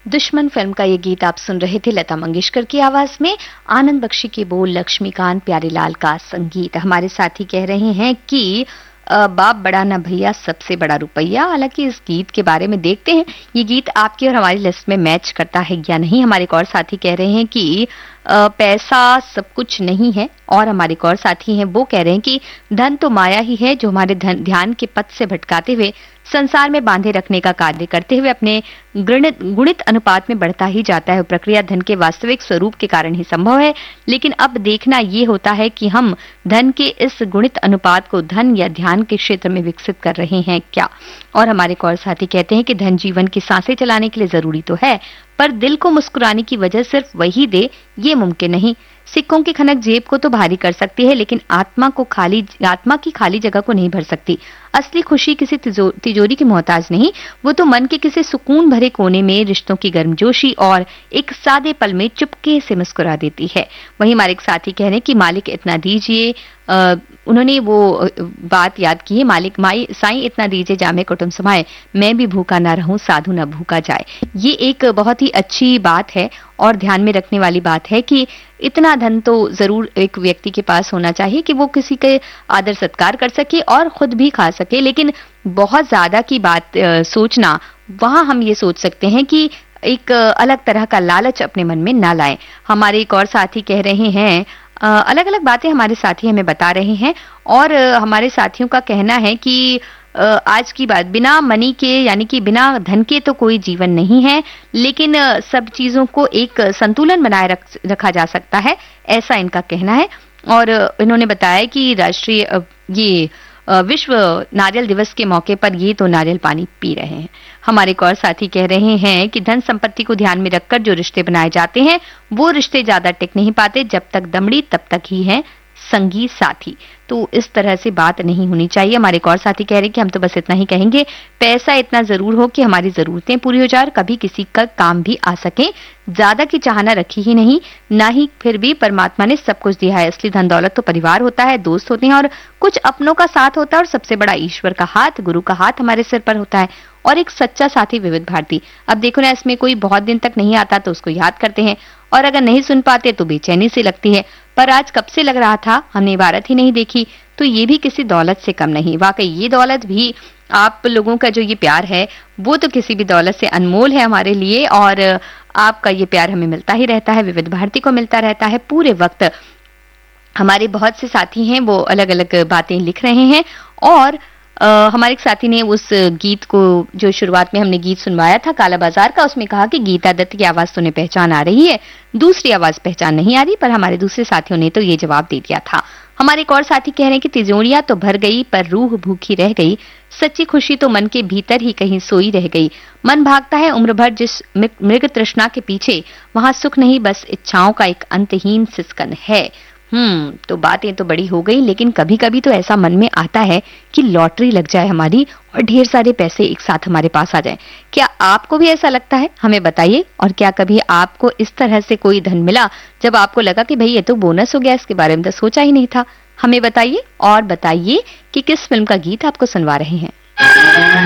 दुश्मन फिल्म का ये गीत आप सुन रहे थे लता मंगेशकर की आवाज में, आनंद बख्शी के बोल, लक्ष्मीकांत प्यारेलाल का संगीत। हमारे साथी कह रहे हैं कि बाप बड़ा ना भैया सबसे बड़ा रुपया। हालांकि इस गीत के बारे में देखते हैं ये गीत आपकी और हमारी लिस्ट में मैच करता है या नहीं। हमारे एक और साथी कह रहे हैं कि पैसा सब कुछ नहीं है, और हमारे एक और साथी हैं वो कह रहे हैं कि धन तो माया ही है जो हमारे ध्यान के पथ से भटकाते हुए संसार में बांधे रखने का कार्य करते हुए अपने गुणित अनुपात में बढ़ता ही जाता है। प्रक्रिया धन के वास्तविक स्वरूप के कारण ही संभव है, लेकिन अब देखना ये होता है कि हम धन के इस गुणित अनुपात को धन या ध्यान के क्षेत्र में विकसित कर रहे हैं क्या। और हमारे एक और साथी कहते हैं कि धन जीवन की सांसें चलाने के लिए जरूरी तो है, पर दिल को मुस्कुराने की वजह सिर्फ वही दे ये मुमकिन नहीं। सिक्कों की खनक जेब को तो भारी कर सकती है, लेकिन आत्मा की खाली जगह को नहीं भर सकती। असली खुशी किसी तिजोरी की मोहताज नहीं, वो तो मन के किसी सुकून भरे कोने में रिश्तों की गर्मजोशी और एक सादे पल में चुपके से मुस्कुरा देती है। वहीं हमारे एक साथी कह रहे हैं कि मालिक इतना दीजिए, उन्होंने वो बात याद की है, मालिक माई साईं इतना दीजिए जामे कुटुंब समाए, मैं भी भूखा ना रहूं साधु ना भूखा जाए। ये एक बहुत ही अच्छी बात है और ध्यान में रखने वाली बात है कि इतना धन तो जरूर एक व्यक्ति के पास होना चाहिए कि वो किसी के आदर सत्कार कर सके और खुद भी खा सके, लेकिन बहुत ज्यादा की बात सोचना, वहां हम ये सोच सकते हैं कि एक अलग तरह का लालच अपने मन में ना लाएं। हमारे एक और साथी कह रहे हैं, अलग अलग बातें हमारे साथी हमें बता रहे हैं, और हमारे साथियों का कहना है कि आज की बात, बिना मनी के यानी कि बिना धन के तो कोई जीवन नहीं है, लेकिन सब चीजों को एक संतुलन बनाए रखा जा सकता है, ऐसा इनका कहना है। और इन्होंने बताया कि राष्ट्रीय ये विश्व नारियल दिवस के मौके पर ये तो नारियल पानी पी रहे हैं। हमारे एक और साथी कह रहे हैं कि धन संपत्ति को ध्यान में रखकर जो रिश्ते बनाए जाते हैं वो रिश्ते ज्यादा टिक नहीं पाते, जब तक दमड़ी तब तक ही है संगी साथी। तो इस तरह से बात नहीं होनी चाहिए। हमारे एक और साथी कह रहे हैं कि हम तो बस इतना ही कहेंगे, पैसा इतना जरूर हो कि हमारी जरूरतें पूरी हो जाए, कभी किसी का काम भी आ सके, ज्यादा की चाहना रखी ही नहीं, ना ही फिर भी परमात्मा ने सब कुछ दिया है। असली धन दौलत तो परिवार होता है, दोस्त होते हैं और कुछ अपनों का साथ होता है, और सबसे बड़ा ईश्वर का हाथ, गुरु का हाथ हमारे सिर पर होता है, और एक सच्चा साथी विविध भारती। अब देखो ना, इसमें कोई बहुत दिन तक नहीं आता तो उसको याद करते हैं, और अगर नहीं सुन पाते तो बेचैनी सी लगती है, पर आज कब से लग रहा था हमने इबारत ही नहीं देखी, तो ये भी किसी दौलत से कम नहीं। वाकई ये दौलत भी, आप लोगों का जो ये प्यार है वो तो किसी भी दौलत से अनमोल है हमारे लिए, और आपका ये प्यार हमें मिलता ही रहता है, विविध भारती को मिलता रहता है पूरे वक्त। हमारे बहुत से साथी हैं वो अलग अलग बातें लिख रहे हैं, और हमारे एक साथी ने उस गीत को, जो शुरुआत में हमने गीत सुनवाया था काला बाजार का, उसमें कहा कि गीता दत्त की आवाज तो उन्हें पहचान आ रही है, दूसरी आवाज पहचान नहीं आ रही, पर हमारे दूसरे साथियों ने तो ये जवाब दे दिया था। हमारे एक और साथी कह रहे हैं कि तिजोरियां तो भर गई पर रूह भूखी रह गई, सच्ची खुशी तो मन के भीतर ही कहीं सोई रह गई, मन भागता है उम्र भर जिस मृग तृष्णा के पीछे, वहां सुख नहीं बस इच्छाओं का एक अंतहीन सिसकन है। तो बातें तो बड़ी हो गई, लेकिन कभी कभी तो ऐसा मन में आता है कि लॉटरी लग जाए हमारी और ढेर सारे पैसे एक साथ हमारे पास आ जाएं। क्या आपको भी ऐसा लगता है? हमें बताइए। और क्या कभी आपको इस तरह से कोई धन मिला जब आपको लगा कि भाई ये तो बोनस हो गया, इसके बारे में तो सोचा ही नहीं था? हमें बताइए, और बताइए कि किस फिल्म का गीत आपको सुनवा रहे हैं।